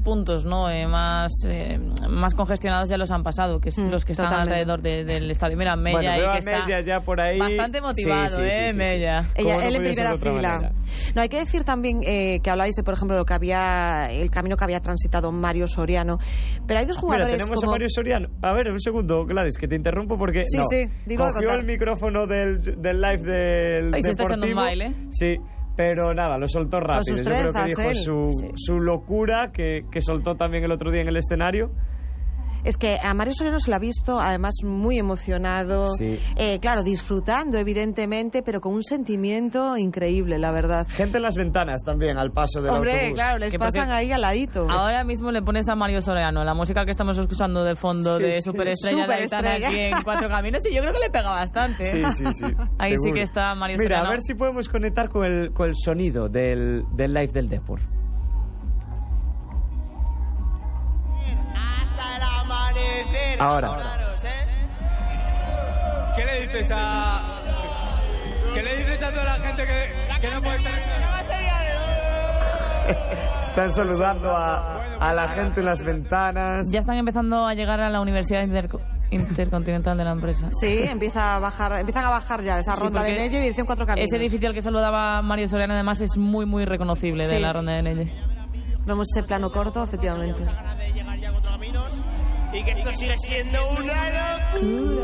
puntos, ¿no? Más congestionados ya los han pasado, que es los que están alrededor del estadio. Mira, Mella, bueno, ahí que Mella está ya por ahí bastante motivado, sí, Mella. Él en primera fila. No, hay que decir también que habláis de, por ejemplo, el camino que había transitado Mario Soriano, pero hay dos jugadores. Mira, tenemos a Mario Soriano. A ver, un segundo, Gladys, que te interrumpo porque cogió el micrófono del live del Ahí Deportivo. se está echando un baile. Sí. Pero nada, lo soltó rápido. Yo creo que dijo su locura que soltó también el otro día en el escenario. Es que a Mario Soriano se lo ha visto además muy emocionado, claro, disfrutando evidentemente, pero con un sentimiento increíble, la verdad. Gente en las ventanas también al paso del autobús. Hombre, claro, les pasan ahí al ladito. Ahora mismo le pones a Mario Soriano la música que estamos escuchando de fondo de Superestrella de Aitana aquí en Cuatro Caminos, y yo creo que le pega bastante. Sí. Ahí seguro. sí que está Mario Mira, Soriano. a ver si podemos conectar con el sonido del live del Depor. Ahora. ¿Qué le dices a toda la gente que no puede estar? Están saludando a la gente en las ventanas. Ya están empezando a llegar a la Universidad Intercontinental de la empresa. Sí, empiezan a bajar ya esa ronda de Nelle y edición Cuatro Caminos. Ese edificio al que saludaba Mario Soriano además es muy, muy reconocible de la ronda de Nelle. Vemos ese plano corto, efectivamente. Y que esto sigue siendo una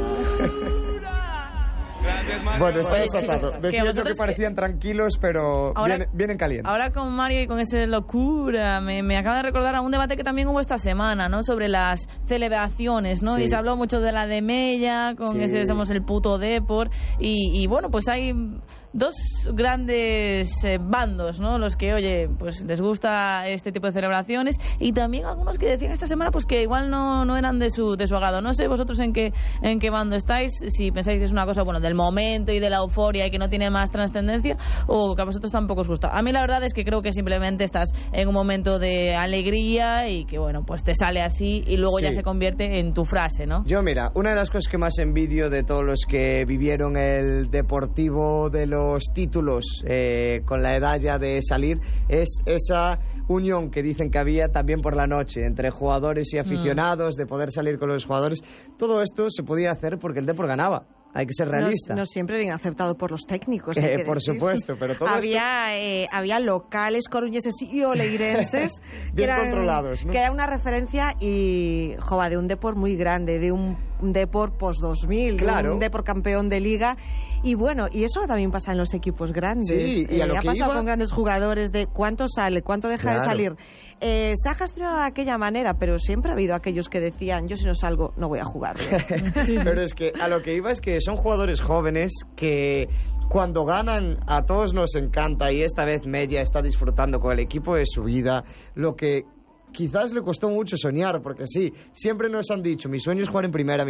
locura. Gracias, Mario. Bueno, está desatado. Decías que parecían tranquilos, pero vienen calientes. Ahora con Mario y con esa locura, me acaba de recordar a un debate que también hubo esta semana, ¿no? Sobre las celebraciones, ¿no? Sí. Y se habló mucho de la de Mella, con ese somos el puto Depor. Y bueno, pues hay dos grandes bandos, ¿no? Los que, oye, pues les gusta este tipo de celebraciones, y también algunos que decían esta semana pues que igual no eran de su agrado. No sé vosotros en qué bando estáis, si pensáis que es una cosa, bueno, del momento y de la euforia y que no tiene más trascendencia, o que a vosotros tampoco os gusta. A mí la verdad es que creo que simplemente estás en un momento de alegría y que, bueno, pues te sale así y luego ya se convierte en tu frase, ¿no? Yo, mira, una de las cosas que más envidio de todos los que vivieron el Deportivo de los títulos con la edad ya de salir es esa unión que dicen que había también por la noche entre jugadores y aficionados, de poder salir con los jugadores. Todo esto se podía hacer porque el Depor ganaba. Hay que ser realista. No siempre bien aceptado por los técnicos. Por supuesto, pero todo había locales coruñeses y oleirenses bien controlados, ¿no? Que era una referencia y de un Depor muy grande, de un Depor post-2000, de un Depor campeón de Liga. Y bueno, y eso también pasa en los equipos grandes. Sí, y a lo ha que pasado iba con grandes jugadores de cuánto sale, cuánto deja de salir. Se ha gestionado de aquella manera, pero siempre ha habido aquellos que decían, yo si no salgo no voy a jugar. Pero es que a lo que iba es que son jugadores jóvenes que cuando ganan a todos nos encanta, y esta vez Mella está disfrutando con el equipo de su vida, lo que quizás le costó mucho soñar, porque sí, siempre nos han dicho, mi sueño es jugar en primera,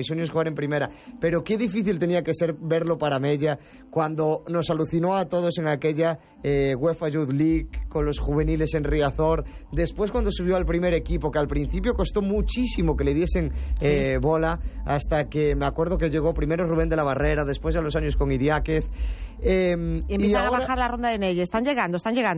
pero qué difícil tenía que ser verlo para Mella cuando nos alucinó a todos en aquella UEFA Youth League con los juveniles en Riazor, después cuando subió al primer equipo, que al principio costó muchísimo que le diesen bola, hasta que me acuerdo que llegó primero Rubén de la Barrera, después a los años con Idiáquez, y empiezan a bajar la ronda de Nelle. Están llegando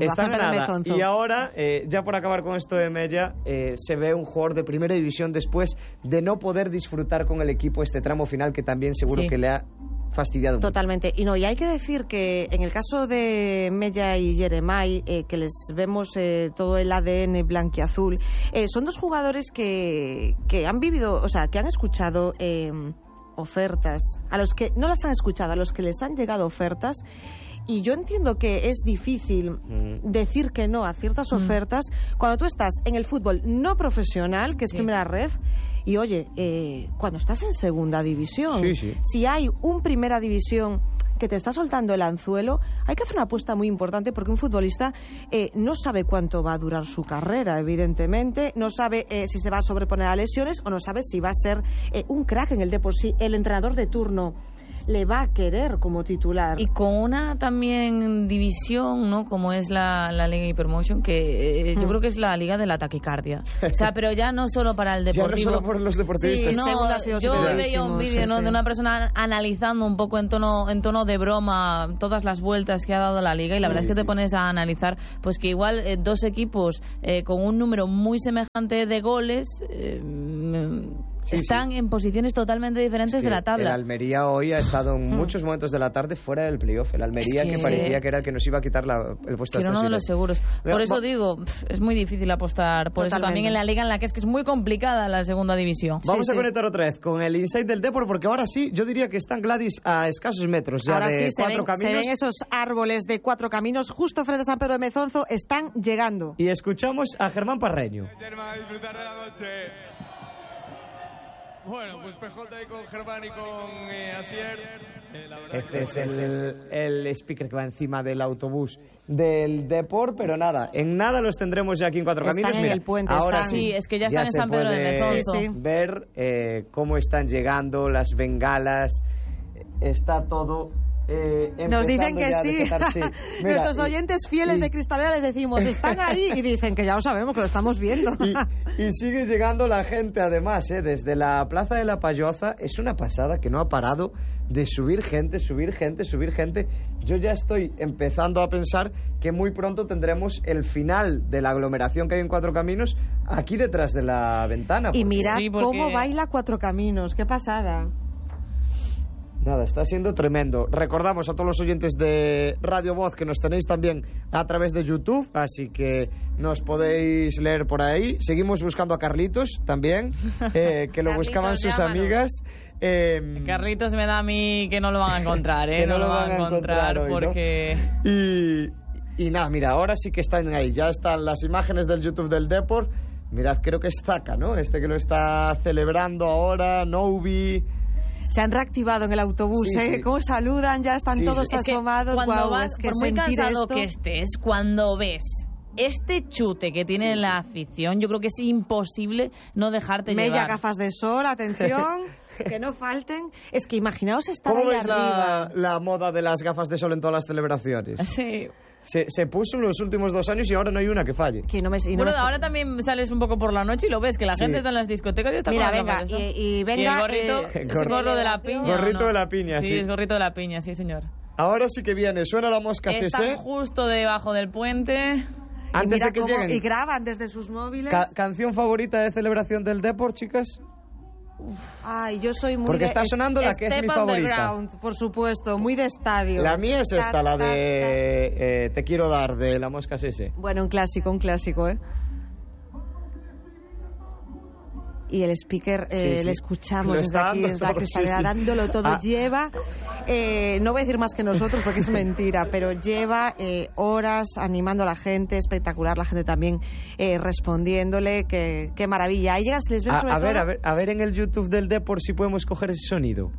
y ahora, ya por acabar con esto de Mella, se ve un jugador de primera división después de no poder disfrutar con el equipo este tramo final, que también seguro que le ha fastidiado totalmente mucho. Y hay que decir que en el caso de Mella y Jeremai, que les vemos todo el ADN blanquiazul, son dos jugadores que han vivido, o sea, que han escuchado ofertas, a los que no las han escuchado, a los que les han llegado ofertas. Y yo entiendo que es difícil decir que no a ciertas ofertas cuando tú estás en el fútbol no profesional, que es primera ref, y oye, cuando estás en segunda división, si hay un primera división que te está soltando el anzuelo, hay que hacer una apuesta muy importante, porque un futbolista no sabe cuánto va a durar su carrera, evidentemente, no sabe si se va a sobreponer a lesiones o no sabe si va a ser un crack en el Depor, si el entrenador de turno le va a querer como titular. Y con una también división, ¿no? Como es la Liga Hypermotion, que yo creo que es la Liga de la taquicardia. O sea, pero ya no solo para el deportivo. Ya no solo por los deportistas. Sí, No, yo veía un vídeo, ¿no? de una persona analizando un poco en tono de broma todas las vueltas que ha dado la Liga, y la verdad es que te pones a analizar pues que igual dos equipos con un número muy semejante de goles están en posiciones totalmente diferentes de la tabla. El Almería hoy ha estado en muchos momentos de la tarde fuera del playoff. El Almería que parecía que era el que nos iba a quitar el puesto de Era uno de los seguros. Por eso digo, es muy difícil apostar por eso también en la Liga, en la que es muy complicada la segunda división. Vamos a conectar otra vez con el Inside del Depor, porque ahora sí, yo diría que están, Gladys, a escasos metros ya ahora de sí, Cuatro Caminos. Se ven esos árboles de Cuatro Caminos justo frente a San Pedro de Mezonzo, están llegando. Y escuchamos a Germán Parreño. Germán, disfrutar de la noche. Bueno, pues PJ ahí con Germán y con Asier. Este es el speaker que va encima del autobús del Depor, pero nada, en nada los tendremos ya aquí en Cuatro Caminos. Están en el puente, ahora están. Sí, es que ya están en San Pedro de Mezonzo. Ver cómo están llegando las bengalas, está todo... Nos dicen que sí. Mira, nuestros oyentes fieles de Cristalera les decimos, están ahí, y dicen que ya lo sabemos, que lo estamos viendo. Y sigue llegando la gente, además, desde la Plaza de la Payoza. Es una pasada que no ha parado de subir gente. Yo ya estoy empezando a pensar que muy pronto tendremos el final de la aglomeración que hay en Cuatro Caminos aquí detrás de la ventana. Y mirad cómo baila Cuatro Caminos, qué pasada. Nada, está siendo tremendo. Recordamos a todos los oyentes de Radio Voz que nos tenéis también a través de YouTube, así que nos podéis leer por ahí. Seguimos buscando a Carlitos también, que lo buscaban sus amigas. Carlitos me da a mí que no lo van a encontrar, que no lo van a encontrar hoy, porque... ¿no? Y nada, mira, ahora sí que están ahí. Ya están las imágenes del YouTube del Depor. Mirad, creo que es Zaka, ¿no? Este que lo está celebrando ahora, Noubi... Se han reactivado en el autobús, sí. ¿Cómo saludan? Ya están todos asomados. Cuando wow, vas, es que por muy cansado esto... que estés, cuando ves este chute que tiene la afición, yo creo que es imposible no dejarte llevar. Mella, gafas de sol, atención, que no falten. Es que imaginaos estar ahí arriba. ¿Cómo ves la moda de las gafas de sol en todas las celebraciones? Sí. Se puso en los últimos 2 años y ahora no hay una que falle. Ahora también sales un poco por la noche y lo ves, que la gente está en las discotecas y está con venga, eso. Y venga... Y el gorrito, es gorro de la piña. Gorrito de la piña, sí. Es gorrito de la piña, sí, señor. Ahora sí que viene, suena la mosca Están Sese. Justo debajo del puente. Antes de que lleguen. Y graban desde sus móviles. ¿Canción favorita de celebración del Depor, chicas? Ay, yo soy muy porque está sonando la que es mi favorita. Ground, por supuesto, muy de estadio. La mía es esta, la de Te quiero dar, de la mosca Sese. Bueno, un clásico, Y el speaker, le escuchamos desde aquí, desde la Cristalera, dándolo todo. Lleva, no voy a decir más que nosotros porque es mentira, pero lleva horas animando a la gente, espectacular, la gente también respondiéndole, qué maravilla. Ahí llegas, les ven sobre todo... A ver en el YouTube del Depor si podemos coger ese sonido.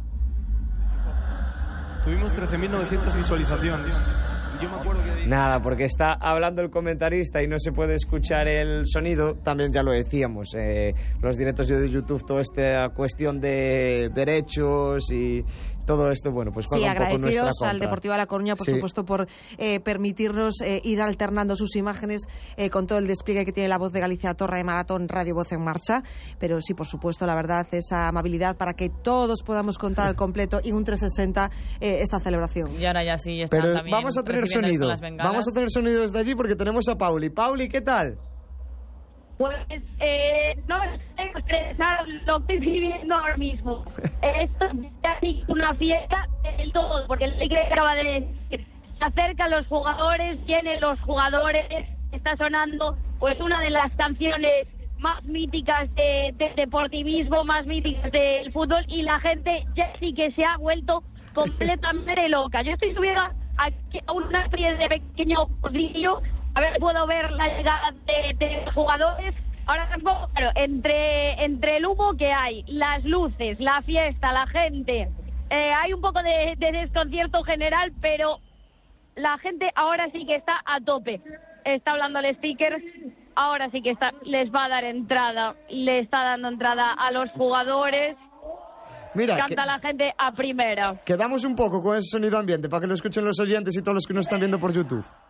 Tuvimos 13.900 visualizaciones. Yo me acuerdo que... Nada, porque está hablando el comentarista y no se puede escuchar el sonido. También ya lo decíamos, los directos de YouTube, toda esta cuestión de derechos y todo esto, bueno, pues juega un poco nuestra contra. Agradecidos al Deportivo de La Coruña, por supuesto, por permitirnos ir alternando sus imágenes con todo el despliegue que tiene la Voz de Galicia, Torre de Maratón, Radio Voz en Marcha. Pero sí, por supuesto, la verdad, esa amabilidad para que todos podamos contar al completo y un 360 esta celebración. Y ahora ya sí, están pero también vamos a tener sonido. Vamos a tener sonido desde allí porque tenemos a Pauli. Pauli, ¿qué tal? Pues no estoy estresado lo que estoy viviendo ahora mismo. Esto es casi una fiesta del todo, porque el Tigre acaba de decir, se acercan los jugadores, vienen los jugadores, está sonando pues una de las canciones más míticas de deportivismo, más míticas del fútbol, y la gente ya sí que se ha vuelto completamente loca. Yo estoy subiendo aquí a una especie de pequeño podillo, a ver, puedo ver la llegada de jugadores. Ahora mismo, claro, entre el humo que hay, las luces, la fiesta, la gente, hay un poco de desconcierto general, pero la gente ahora sí que está a tope. Está hablando el speaker, ahora sí que les va a dar entrada, le está dando entrada a los jugadores. Mira, canta la gente a primera. quedamos un poco con ese sonido ambiente para que lo escuchen los oyentes y todos los que nos están viendo por YouTube.